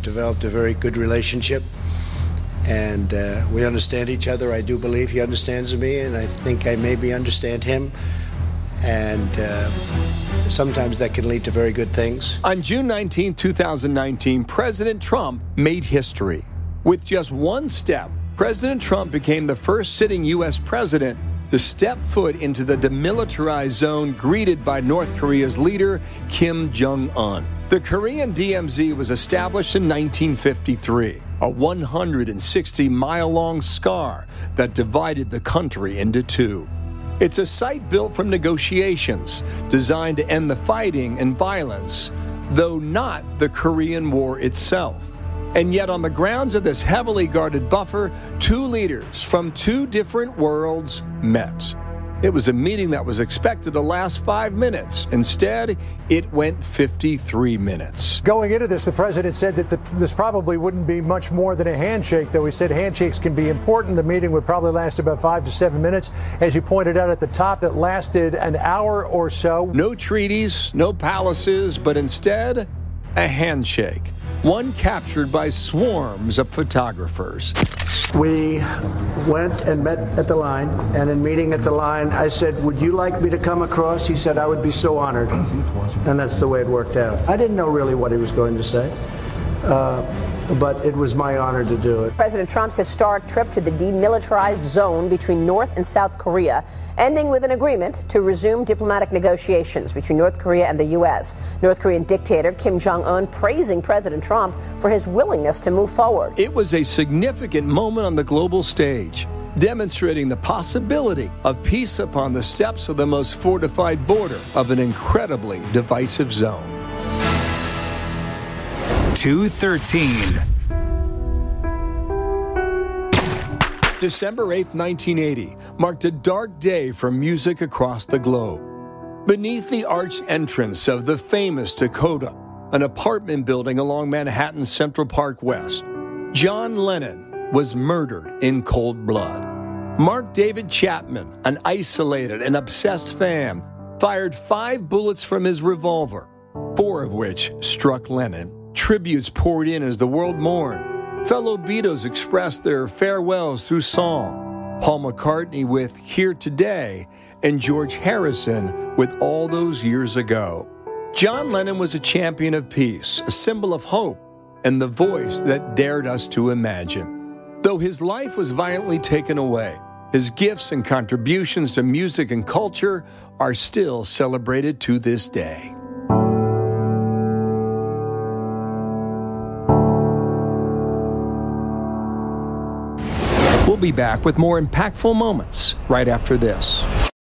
developed a very good relationship, and we understand each other. I do believe he understands me, and I think I maybe understand him. And sometimes that can lead to very good things. On June 19, 2019, President Trump made history. With just one step, President Trump became the first sitting U.S. president to step foot into the demilitarized zone greeted by North Korea's leader, Kim Jong-un. The Korean DMZ was established in 1953, a 160-mile-long scar that divided the country into two. It's a site built from negotiations, designed to end the fighting and violence, though not the Korean War itself. And yet on the grounds of this heavily guarded buffer, two leaders from two different worlds met. It was a meeting that was expected to last 5 minutes. Instead, it went 53 minutes. Going into this, the president said that this probably wouldn't be much more than a handshake, though he said handshakes can be important. The meeting would probably last about 5 to 7 minutes. As you pointed out at the top, it lasted an hour or so. No treaties, no palaces, but instead, a handshake. One captured by swarms of photographers. We went and met at the line, and in meeting at the line, I said, would you like me to come across? He said, I would be so honored. And that's the way it worked out. I didn't know really what he was going to say, but it was my honor to do it. President Trump's historic trip to the demilitarized zone between North and South Korea, ending with an agreement to resume diplomatic negotiations between North Korea and the U.S. North Korean dictator Kim Jong-un praising President Trump for his willingness to move forward. It was a significant moment on the global stage, demonstrating the possibility of peace upon the steps of the most fortified border of an incredibly divisive zone. 213. December 8th, 1980, marked a dark day for music across the globe. Beneath the arched entrance of the famous Dakota, an apartment building along Manhattan's Central Park West, John Lennon was murdered in cold blood. Mark David Chapman, an isolated and obsessed fan, fired 5 bullets from his revolver, 4 of which struck Lennon. Tributes poured in as the world mourned. Fellow Beatles expressed their farewells through song. Paul McCartney with Here Today, and George Harrison with All Those Years Ago. John Lennon was a champion of peace, a symbol of hope, and the voice that dared us to imagine. Though his life was violently taken away, his gifts and contributions to music and culture are still celebrated to this day. We'll be back with more impactful moments right after this.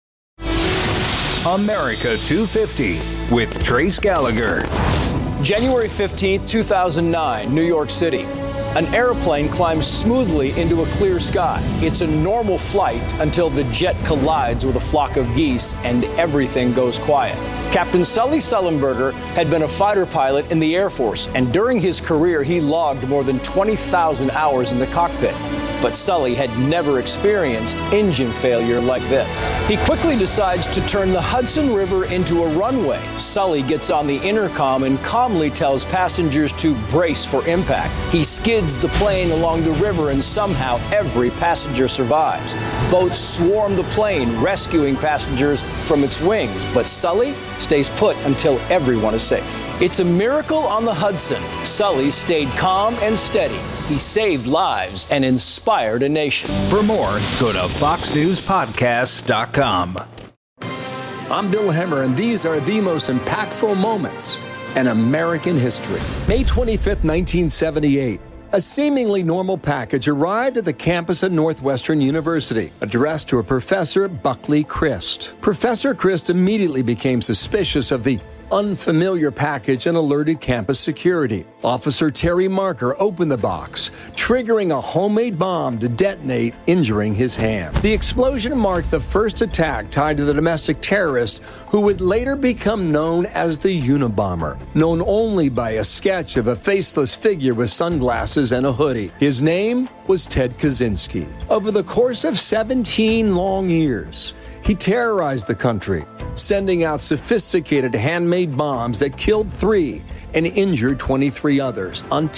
America 250 with Trace Gallagher. January 15th, 2009, New York City. An airplane climbs smoothly into a clear sky. It's a normal flight until the jet collides with a flock of geese and everything goes quiet. Captain Sully Sullenberger had been a fighter pilot in the Air Force, and during his career, he logged more than 20,000 hours in the cockpit. But Sully had never experienced engine failure like this. He quickly decides to turn the Hudson River into a runway. Sully gets on the intercom and calmly tells passengers to brace for impact. He skids the plane along the river, and somehow every passenger survives. Boats swarm the plane, rescuing passengers from its wings, but Sully stays put until everyone is safe. It's a miracle on the Hudson. Sully stayed calm and steady. He saved lives and inspired a nation. For more, go to foxnewspodcast.com. I'm Bill Hemmer, and these are the most impactful moments in American history. May 25th, 1978. A seemingly normal package arrived at the campus of Northwestern University, addressed to a Professor Buckley Christ. Professor Christ immediately became suspicious of the unfamiliar package and alerted campus security. Officer Terry Marker opened the box, triggering a homemade bomb to detonate, injuring his hand. The explosion marked the first attack tied to the domestic terrorist who would later become known as the Unabomber, known only by a sketch of a faceless figure with sunglasses and a hoodie. His name was Ted Kaczynski. Over the course of 17 long years, he terrorized the country, sending out sophisticated handmade bombs that killed 3 and injured 23 others